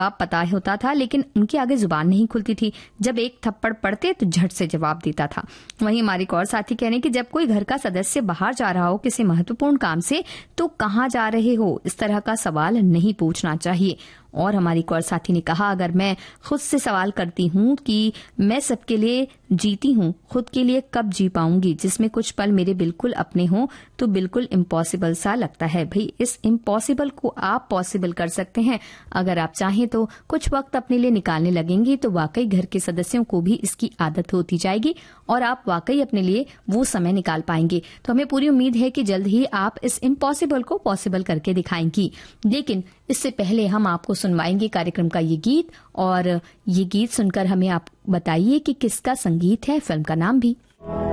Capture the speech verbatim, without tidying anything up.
जवाब पता होता था, लेकिन उनके आगे जुबान नहीं खुलती थी। जब एक थप्पड़ पड़ते तो झट से जवाब देता था। वहीं हमारी एक और साथी कह रहे हैं कि जब कोई घर का सदस्य बाहर जा रहा हो किसी महत्वपूर्ण काम से, तो कहाँ जा रहे हो, इस तरह का सवाल नहीं पूछना चाहिए। और हमारी एक और साथी ने कहा, अगर मैं खुद से सवाल करती हूँ कि मैं सबके लिए जीती हूँ, खुद के लिए कब जी पाऊंगी, जिसमें कुछ पल मेरे बिल्कुल अपने हों, तो बिल्कुल इम्पॉसिबल सा लगता है। भाई, इस इम्पॉसिबल को आप पॉसिबल कर सकते हैं। अगर आप चाहें तो कुछ वक्त अपने लिए निकालने लगेंगे तो वाकई घर के सदस्यों को भी इसकी आदत होती जाएगी और आप वाकई अपने लिए वो समय निकाल पाएंगे। तो हमें पूरी उम्मीद है कि जल्द ही आप इस इम्पॉसिबल को पॉसिबल करके दिखाएंगी। लेकिन इससे पहले हम आपको सुनवाएंगे कार्यक्रम का ये गीत, और ये गीत सुनकर हमें आप बताइए कि किसका संगीत है, फिल्म का नाम भी।